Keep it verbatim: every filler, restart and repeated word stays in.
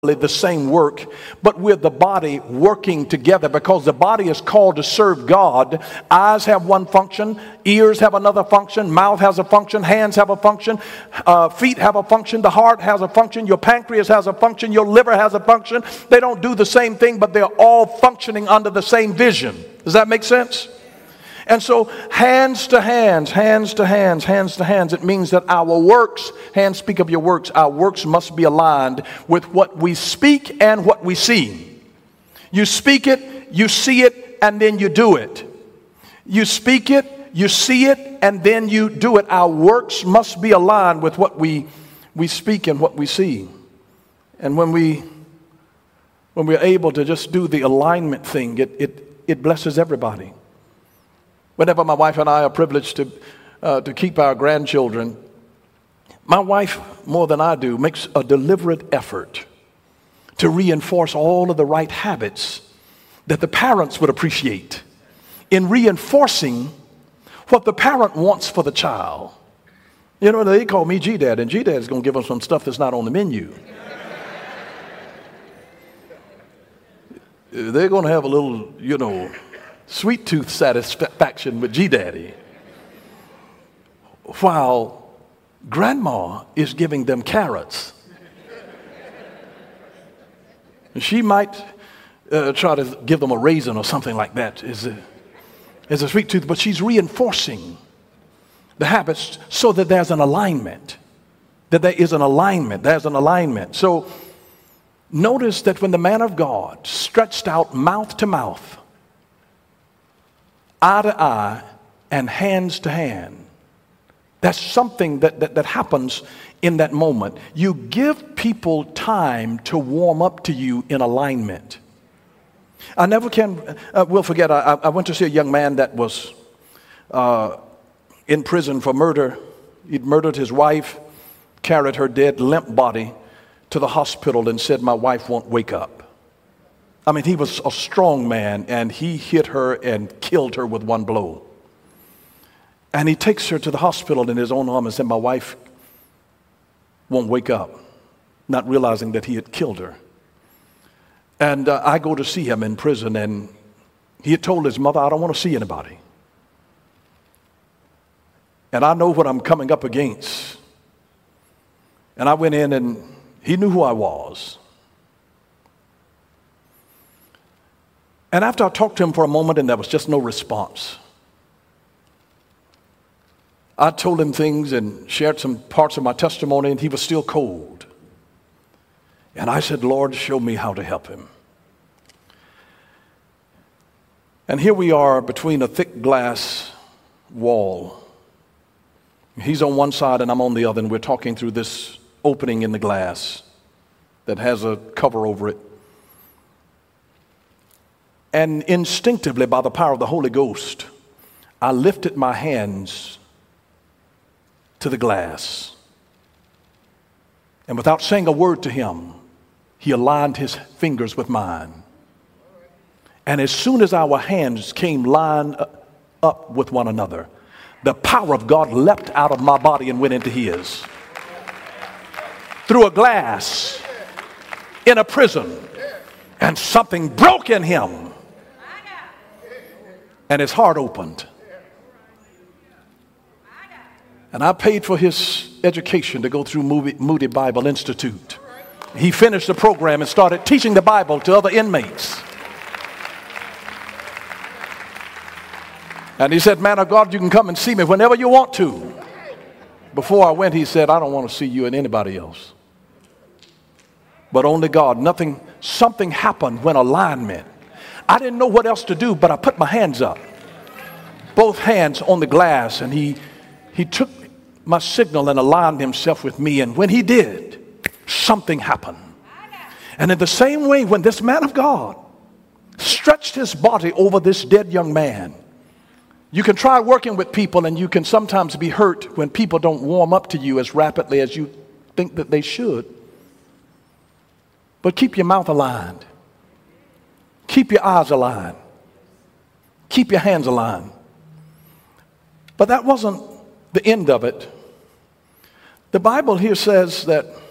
the same work, but we're the body working together because the body is called to serve God. Eyes have one function, ears have another function, mouth has a function, hands have a function, uh, feet have a function, the heart has a function, your pancreas has a function, your liver has a function. They don't do the same thing, but they're all functioning under the same vision. Does that make sense? And so hands to hands, hands to hands, hands to hands, it means that our works, hands speak of your works, our works must be aligned with what we speak and what we see. You speak it, you see it, and then you do it. You speak it, you see it, and then you do it. Our works must be aligned with what we, we speak and what we see. And when we when we're able to just do the alignment thing, it it, it blesses everybody. Whenever my wife and I are privileged to uh, to keep our grandchildren, my wife, more than I do, makes a deliberate effort to reinforce all of the right habits that the parents would appreciate in reinforcing what the parent wants for the child. You know, they call me G-Dad, and G-Dad is going to give them some stuff that's not on the menu. They're going to have a little, you know, sweet tooth satisfaction with G-Daddy, while grandma is giving them carrots. She might uh, try to give them a raisin or something like that as a, as a sweet tooth, but she's reinforcing the habits so that there's an alignment, that there is an alignment, there's an alignment. So notice that when the man of God stretched out mouth to mouth, eye to eye, and hands to hand. That's something that, that, that happens in that moment. You give people time to warm up to you in alignment. I never can, uh, will forget, I, I went to see a young man that was uh, in prison for murder. He'd murdered his wife, carried her dead, limp body to the hospital and said, "My wife won't wake up." I mean, he was a strong man, and he hit her and killed her with one blow. And he takes her to the hospital in his own arm and said, "My wife won't wake up," not realizing that he had killed her. And uh, I go to see him in prison, and he had told his mother, "I don't want to see anybody. And I know what I'm coming up against." And I went in, and he knew who I was. And after I talked to him for a moment and there was just no response, I told him things and shared some parts of my testimony, and he was still cold. And I said, "Lord, show me how to help him." And here we are between a thick glass wall. He's on one side and I'm on the other, and we're talking through this opening in the glass that has a cover over it. And instinctively, by the power of the Holy Ghost, I lifted my hands to the glass. And without saying a word to him, he aligned his fingers with mine. And as soon as our hands came lined up with one another, the power of God leapt out of my body and went into his. Through a glass in a prison. And something broke in him. And his heart opened. And I paid for his education to go through Moody Bible Institute. He finished the program and started teaching the Bible to other inmates. And he said, "Man of God, you can come and see me whenever you want to." Before I went, he said, "I don't want to see you and anybody else, but only God." Nothing, something happened when alignment. I didn't know what else to do, but I put my hands up, both hands on the glass, and he he took my signal and aligned himself with me. And when he did, something happened. And in the same way, when this man of God stretched his body over this dead young man, you can try working with people, and you can sometimes be hurt when people don't warm up to you as rapidly as you think that they should. But keep your mouth aligned. Keep your eyes aligned. Keep your hands aligned. But that wasn't the end of it. The Bible here says that